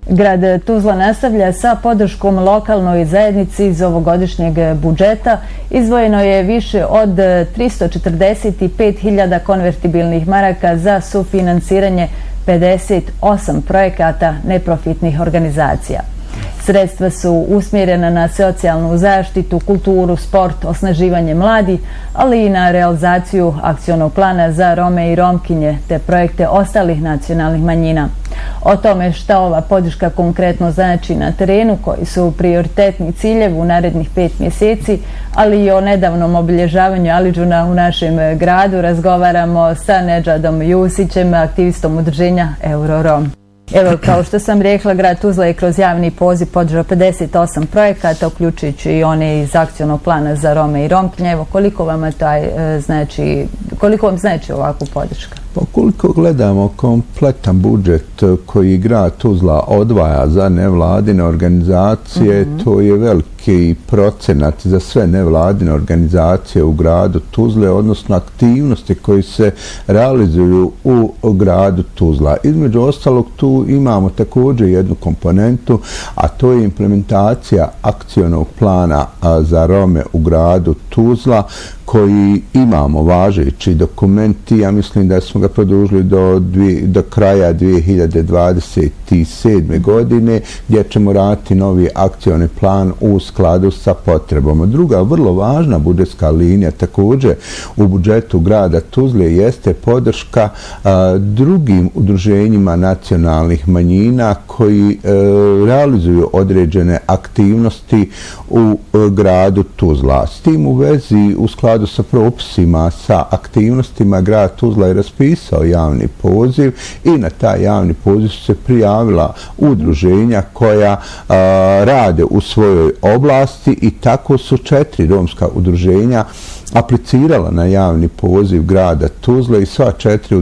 Grad Tuzla nastavlja sa podrškom lokalnoj zajednici iz ovogodišnjeg budžeta. Izdvojeno je više od 345.000 konvertibilnih maraka za sufinansiranje 58 projekata neprofitnih organizacija. Sredstva su usmjerena na socijalnu zaštitu, kulturu, sport, osnaživanje mladih, ali i na realizaciju akcionog plana za Rome i Romkinje te projekte ostalih nacionalnih manjina. O tome šta ova podrška konkretno znači na terenu, koji su prioritetni ciljevi u narednih 5 mjeseci, ali i o nedavnom obilježavanju Aliđuna u našem gradu, razgovaramo sa Nedžadom Jusićem, aktivistom udruženja Eurorom. Evo, kao što sam rekla, grad Tuzla je kroz javni poziv podržao 58 projekata, uključujući i one iz akcionog plana za Rome i Romkinje. Evo, koliko vam znači ovakvu podrška? Pa koliko gledamo kompletan budžet koji grad Tuzla odvaja za nevladine organizacije, to je veliki procenat za sve nevladine organizacije u gradu Tuzle, odnosno aktivnosti koji se realizuju u gradu Tuzla. Između ostalog, tu imamo također jednu komponentu, a to je implementacija akcionog plana za Rome u gradu Tuzla, koji imamo važeći dokumenti. Ja mislim da smo ga produžili do kraja 2027. godine, gdje ćemo raditi novi akcioni plan u skladu sa potrebama. Druga vrlo važna budžetska linija također u budžetu grada Tuzle jeste podrška drugim udruženjima nacionalnih manjina koji realizuju određene aktivnosti u gradu Tuzla. S tim u vezi, u skladu sa propisima, sa aktivnostima, grad Tuzla je raspisao javni poziv i na taj javni poziv su se prijavila udruženja koja rade u svojoj oblasti i tako su 4 romska udruženja aplicirala na javni poziv grada Tuzla i sva 4